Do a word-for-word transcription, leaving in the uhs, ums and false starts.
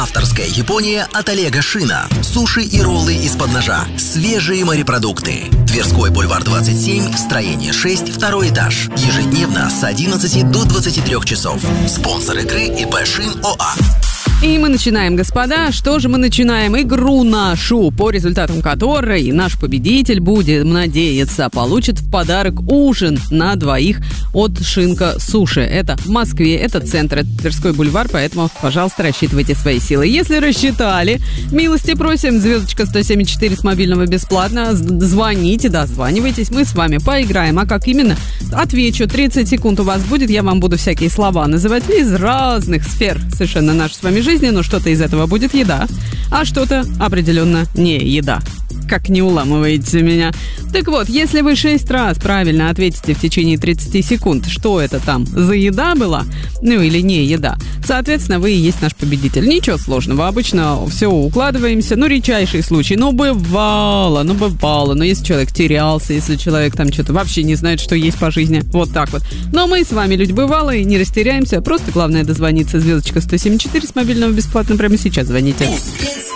Авторская Япония от Олега Шина. Суши и роллы из-под ножа. Свежие морепродукты. Тверской бульвар двадцать семь, строение шесть, второй этаж. Ежедневно с одиннадцати до двадцати трёх часов. Спонсор игры ИП Шин ОА. И мы начинаем, господа. Что же мы начинаем? Игру нашу, по результатам которой наш победитель, будем надеяться, получит в подарок ужин на двоих от Шинка Суши. Это в Москве, это центр, это Тверской бульвар, поэтому, пожалуйста, рассчитывайте свои силы. Если рассчитали, милости просим, звездочка сто семьдесят четыре с мобильного бесплатно. Звоните, дозванивайтесь, мы с вами поиграем. А как именно? Отвечу, тридцать секунд у вас будет, я вам буду всякие слова называть из разных сфер совершенно нашей с вами жизни. Но что-то из этого будет еда, а что-то определенно не еда. Как не уламываете меня. Так вот, если вы шесть раз правильно ответите в течение тридцати секунд, что это там за еда была, ну или не еда, соответственно, вы и есть наш победитель. Ничего сложного, обычно все укладываемся, ну, редчайший случай, ну, бывало, ну, бывало, но если человек терялся, если человек там что-то вообще не знает, что есть по жизни, вот так вот. Но мы с вами люди бывалые, не растеряемся, просто главное дозвониться, звездочка сто семьдесят четыре с мобильного бесплатно, прямо сейчас звоните.